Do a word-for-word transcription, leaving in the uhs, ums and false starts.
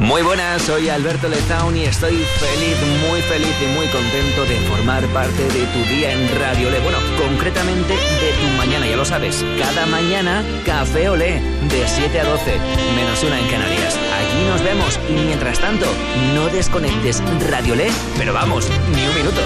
Muy buenas, soy Alberto Lezaun y estoy feliz, muy feliz y muy contento de formar parte de tu día en Radio Olé. Bueno, concretamente de tu mañana, ya lo sabes. Cada mañana, Café Olé, de siete a doce, menos una en Canarias. Aquí nos vemos y mientras tanto, no desconectes Radio Olé, pero vamos, ni un minuto.